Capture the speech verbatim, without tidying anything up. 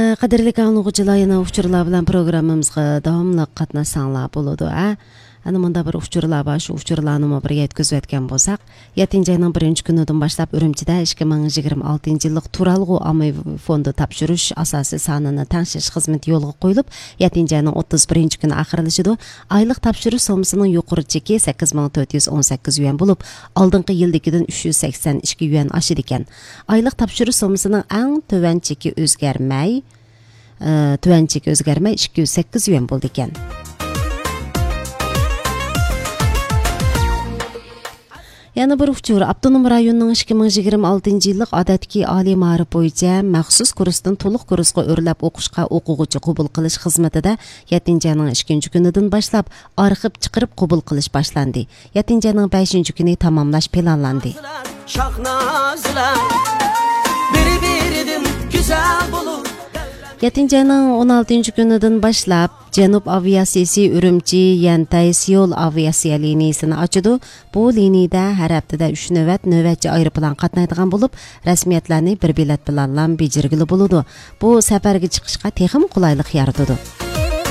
Qadrli anglag'uchilar, yana uchurlar bilan programmamizga davomli qatnashsanglar bo'ladi. Ana munda bir uchurlar bor, shu uchurlarni birga yetkazib o'tgan bo'lsak, yettinchi oyning birinchi kunidan boshlab Urumchida ikki ming yigirma oltinchi yillik Turalg'u ommaviy fondi topshirish asosiy sonini tangshish xizmati yo'lga qo'yilib, yettinchi oyning o'ttiz birinchi kuni oxirlashidi. Oylik topshirish so'misining yuqori cheki sakkiz ming to'rt yuz o'n sakkiz yuan bo'lib, oldingi yildagidan uch yuz sakson ikki yuan oshadi ekan. Oylik topshirish so'misining eng tuvan cheki o'zgarmay, tuvan cheki o'zgarmay ikki yuz sakkiz yuan bo'ldi ekan. Yana bir uchur, Abdunum rayonining ikki ming yigirma oltinchi yillik odatki oliy ma'rif bo'yicha maxsus kursdan to'liq kursga o'rlab o'qishga o'quvchi qabul qilish xizmatida yettinchi oyning ikkinchi kunidan boshlab arxiv chiqarib qabul qilish boshlandi. yettinchi oyning beshinchi kuni tamomlash planlandi. yettinchi oyning o'n oltinchi kunidan boshlab Janub aviatsiyasi Urumchi Yantay Seul aviatsiya liniyasini ochadi. Bu liniyada har haftada uch navbat navbatchi aeroplan qatnaydigan bo'lib, rasmiyatlarni bir bilet bilan bejirgili bo'ladi. Bu safarga chiqishga texnik qulaylik yaratadi.